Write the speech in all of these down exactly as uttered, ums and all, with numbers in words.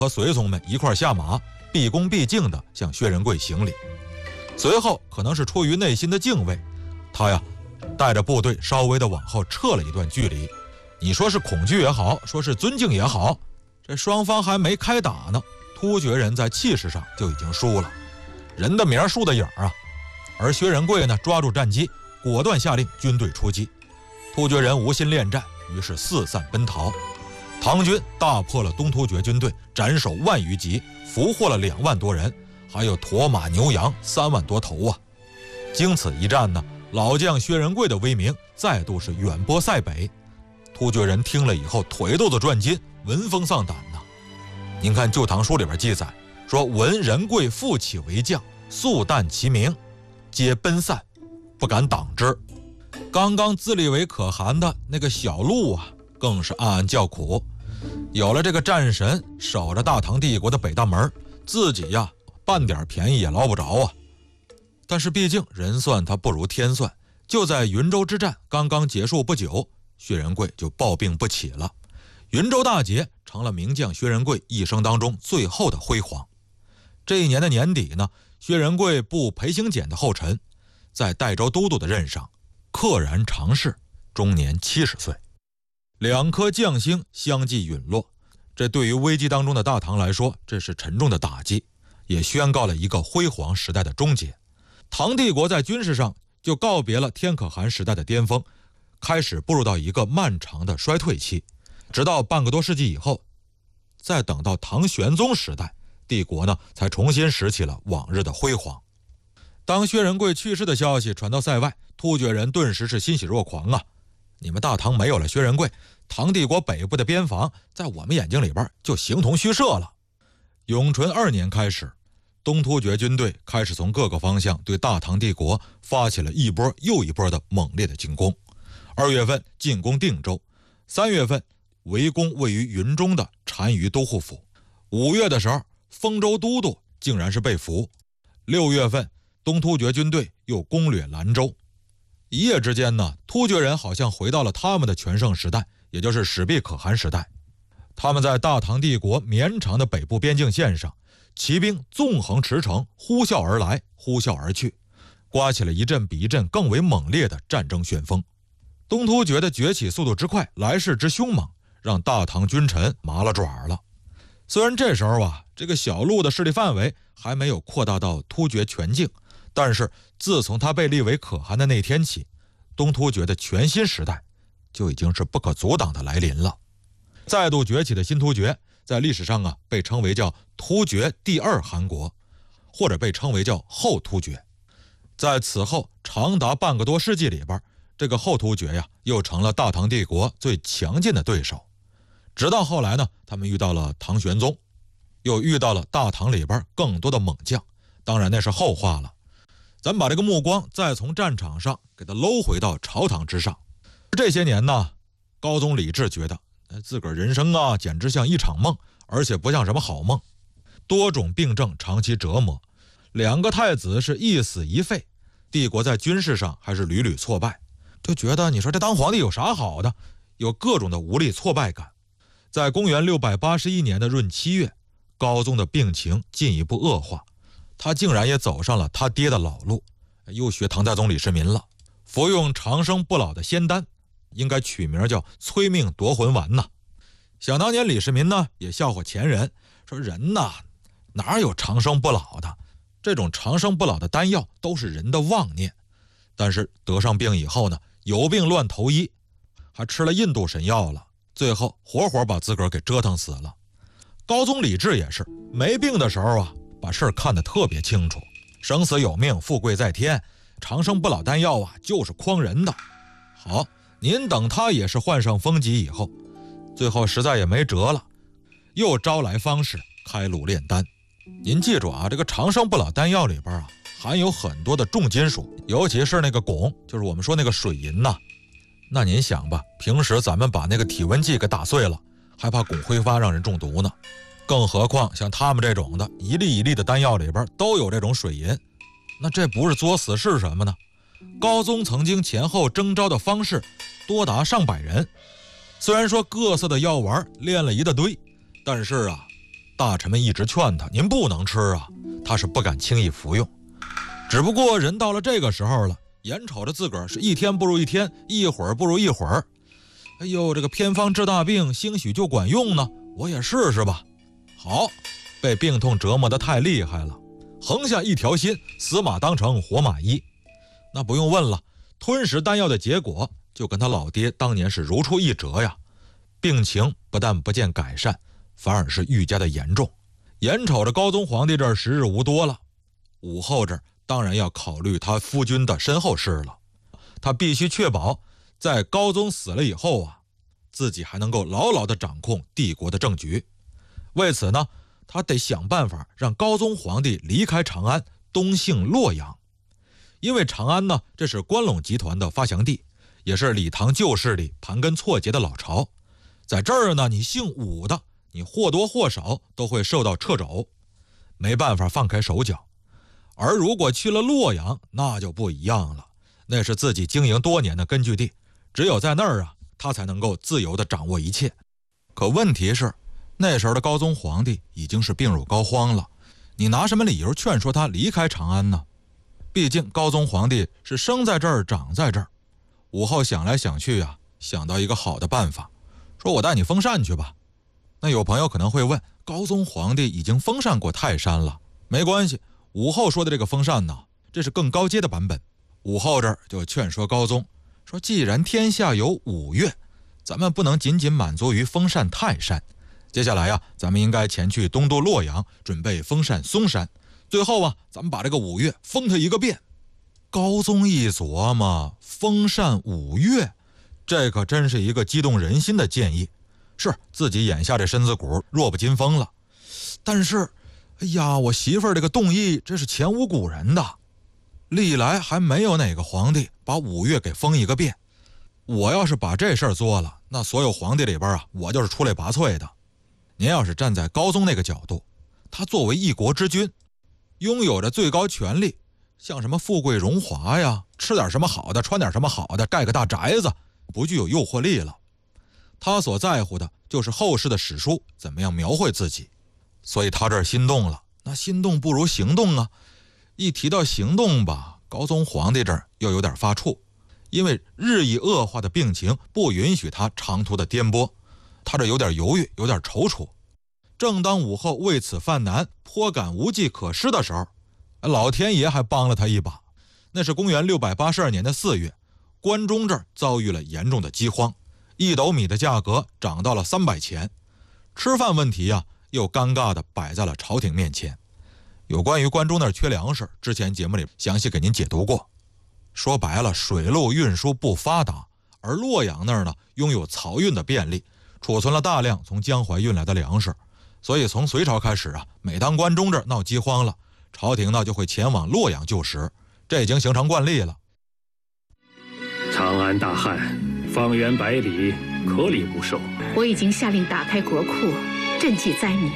和随从们一块下马，毕恭毕敬地向薛仁贵行礼。随后可能是出于内心的敬畏，他呀带着部队稍微的往后撤了一段距离。你说是恐惧也好，说是尊敬也好，这双方还没开打呢，突厥人在气势上就已经输了，人的名树的影啊。而薛仁贵呢抓住战机，果断下令军队出击。突厥人无心恋战，于是四散奔逃。唐军大破了东突厥军队，斩首万余级，俘获了两万多人，还有驼马牛羊三万多头啊！经此一战呢，老将薛仁贵的威名再度是远播塞北。突厥人听了以后，腿肚子转筋，闻风丧胆呐。您看《旧唐书》里边记载说：“闻仁贵复起为将，速旦其名，皆奔散，不敢挡之。”刚刚自立为可汗的那个小路啊，更是暗暗叫苦。有了这个战神守着大唐帝国的北大门，自己呀半点便宜也捞不着啊。但是毕竟人算他不如天算，就在云州之战刚刚结束不久，薛仁贵就暴病不起了。云州大捷成了名将薛仁贵一生当中最后的辉煌。这一年的年底呢，薛仁贵步裴行俭的后尘，在代州都督的任上溘然长逝，终年七十岁。两颗将星相继陨落，这对于危机当中的大唐来说，这是沉重的打击，也宣告了一个辉煌时代的终结。唐帝国在军事上就告别了天可汗时代的巅峰，开始步入到一个漫长的衰退期。直到半个多世纪以后，再等到唐玄宗时代，帝国呢才重新拾起了往日的辉煌。当薛仁贵去世的消息传到塞外，突厥人顿时是欣喜若狂啊！你们大唐没有了薛仁贵，唐帝国北部的边防在我们眼睛里边就形同虚设了。永淳二年开始，东突厥军队开始从各个方向对大唐帝国发起了一波又一波的猛烈的进攻。二月份进攻定州，三月份围攻位于云中的单于都护府，五月的时候丰州都督竟然是被俘，六月份东突厥军队又攻掠兰州。一夜之间呢，突厥人好像回到了他们的全盛时代，也就是始毕可汗时代。他们在大唐帝国绵长的北部边境线上，骑兵纵横驰骋，呼啸而来，呼啸而去，刮起了一阵比一阵更为猛烈的战争旋风。东突厥的崛起速度之快，来势之凶猛，让大唐君臣麻了爪了。虽然这时候啊，这个小路的势力范围还没有扩大到突厥全境，但是自从他被立为可汗的那天起，东突厥的全新时代就已经是不可阻挡的来临了。再度崛起的新突厥在历史上啊被称为叫突厥第二汗国，或者被称为叫后突厥。在此后长达半个多世纪里边，这个后突厥呀又成了大唐帝国最强劲的对手。直到后来呢，他们遇到了唐玄宗，又遇到了大唐里边更多的猛将，当然那是后话了。咱把这个目光再从战场上给它搂回到朝堂之上。这些年呢，高宗李治觉得自个儿人生啊简直像一场梦，而且不像什么好梦。多种病症长期折磨，两个太子是一死一废，帝国在军事上还是屡屡挫败，就觉得你说这当皇帝有啥好的，有各种的无力挫败感。在公元六百八十一年的闰七月，高宗的病情进一步恶化，他竟然也走上了他爹的老路，又学唐太宗李世民了，服用长生不老的仙丹，应该取名叫催命夺魂丸呐。想当年李世民呢也笑话前人，说人呐哪有长生不老的，这种长生不老的丹药都是人的妄念。但是得上病以后呢，有病乱投医，还吃了印度神药了，最后活活把自个儿给折腾死了。高宗李治也是没病的时候啊，把事儿看得特别清楚，生死有命，富贵在天，长生不老丹药啊就是诓人的。好，您等他也是患上风疾以后，最后实在也没辙了，又招来方士开路炼丹。您记住啊，这个长生不老丹药里边啊含有很多的重金属，尤其是那个汞，就是我们说那个水银呐。那您想吧，平时咱们把那个体温计给打碎了，还怕汞挥发让人中毒呢，更何况像他们这种的一粒一粒的丹药里边都有这种水银，那这不是作死是什么呢？高宗曾经前后征召的方士多达上百人，虽然说各色的药丸炼了一大堆，但是啊， 大臣们一直劝他，您不能吃啊，他是不敢轻易服用。只不过人到了这个时候了，眼瞅着自个儿是一天不如一天，一会儿不如一会儿。哎呦，这个偏方治大病，兴许就管用呢，我也试试吧。好，被病痛折磨得太厉害了，横下一条心，死马当成活马医。那不用问了，吞食丹药的结果就跟他老爹当年是如出一辙呀。病情不但不见改善，反而是愈加的严重。眼瞅着高宗皇帝这儿时日无多了，武后这儿当然要考虑他夫君的身后事了。他必须确保在高宗死了以后啊，自己还能够牢牢地掌控帝国的政局。为此呢，他得想办法让高宗皇帝离开长安，东幸洛阳。因为长安呢，这是关陇集团的发祥地，也是李唐旧势力盘根错节的老巢。在这儿呢，你姓武的，你或多或少都会受到掣肘，没办法放开手脚。而如果去了洛阳，那就不一样了，那是自己经营多年的根据地，只有在那儿啊，他才能够自由地掌握一切。可问题是，那时候的高宗皇帝已经是病入膏肓了，你拿什么理由劝说他离开长安呢？毕竟高宗皇帝是生在这儿长在这儿。武后想来想去啊，想到一个好的办法，说我带你封禅去吧。那有朋友可能会问，高宗皇帝已经封禅过泰山了。没关系，武后说的这个封禅呢，这是更高阶的版本。武后这儿就劝说高宗说，既然天下有五岳，咱们不能仅仅满足于封禅泰山，接下来呀、啊，咱们应该前去东渡洛阳，准备封禅嵩山。最后啊，咱们把这个五岳封他一个遍。高宗一琢磨，封禅五岳，这可真是一个激动人心的建议。是自己眼下这身子骨弱不禁风了，但是哎呀，我媳妇儿这个动议，这是前无古人的，历来还没有哪个皇帝把五岳给封一个遍。我要是把这事儿做了，那所有皇帝里边啊，我就是出类拔萃的。您要是站在高宗那个角度，他作为一国之君，拥有着最高权力，像什么富贵荣华呀，吃点什么好的，穿点什么好的，盖个大宅子，不具有诱惑力了。他所在乎的就是后世的史书怎么样描绘自己，所以他这儿心动了。那心动不如行动啊！一提到行动吧，高宗皇帝这儿又有点发怵，因为日益恶化的病情不允许他长途的颠簸，他这有点犹豫，有点踌躇。正当武后为此犯难，颇感无计可施的时候，老天爷还帮了他一把。那是公元六百八十二年的四月，关中这儿遭遇了严重的饥荒，一斗米的价格涨到了三百钱，吃饭问题啊，又尴尬地摆在了朝廷面前。有关于关中那儿缺粮食，之前节目里详细给您解读过。说白了，水路运输不发达，而洛阳那儿呢，拥有漕运的便利，储存了大量从江淮运来的粮食，所以从隋朝开始啊，每当关中这儿闹饥荒了，朝廷呢就会前往洛阳救食，这已经形成惯例了。 长安大旱，方圆百里颗粒无收。 我已经下令打开国库，赈济灾民。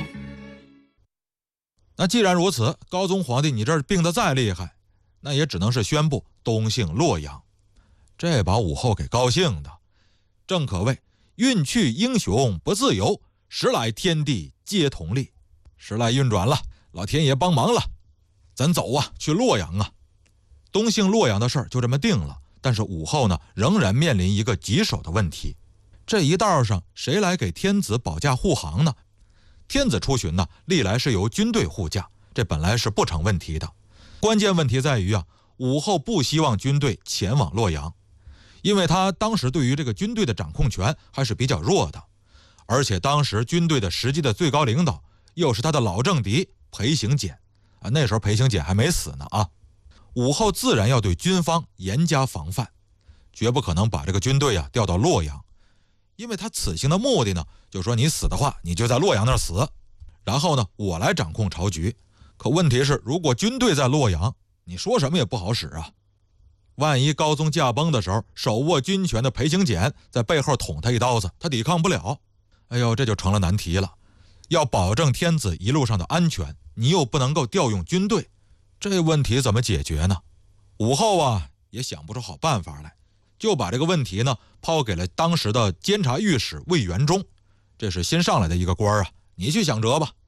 那既然如此，高宗皇帝你这儿病得再厉害，那也只能是宣布东幸洛阳。这把武后给高兴的，正可谓运去英雄不自由，时来天地皆同力。时来运转了，老天爷帮忙了，咱走啊，去洛阳啊。东幸洛阳的事儿就这么定了。但是武后呢，仍然面临一个棘手的问题，这一道上谁来给天子保驾护航呢？天子出巡呢，历来是由军队护驾，这本来是不成问题的。关键问题在于啊，武后不希望军队前往洛阳，因为他当时对于这个军队的掌控权还是比较弱的，而且当时军队的实际的最高领导又是他的老政敌裴行俭啊，那时候裴行俭还没死呢啊。武后自然要对军方严加防范，绝不可能把这个军队啊调到洛阳，因为他此行的目的呢，就说你死的话，你就在洛阳那儿死，然后呢，我来掌控朝局。可问题是，如果军队在洛阳，你说什么也不好使啊。万一高宗驾崩的时候，手握军权的裴行俭在背后捅他一刀子，他抵抗不了，哎呦，这就成了难题了。要保证天子一路上的安全，你又不能够调用军队，这问题怎么解决呢？武后啊也想不出好办法来，就把这个问题呢抛给了当时的监察御史魏元忠，这是新上来的一个官啊，你去想辙吧。